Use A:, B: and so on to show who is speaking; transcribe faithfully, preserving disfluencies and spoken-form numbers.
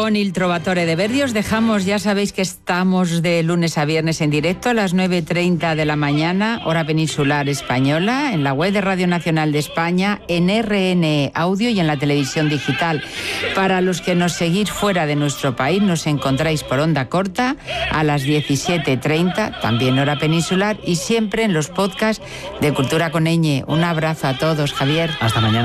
A: con Il Trovatore de Verdi. Os dejamos, ya sabéis que estamos de lunes a viernes en directo a las nueve y treinta de la mañana, hora peninsular española, en la web de Radio Nacional de España, en R N Audio y en la televisión digital. Para los que nos seguís fuera de nuestro país, nos encontráis por onda corta a las diecisiete treinta, también hora peninsular, y siempre en los podcasts de Cultura con Ñ. Un abrazo a todos, Javier.
B: Hasta mañana.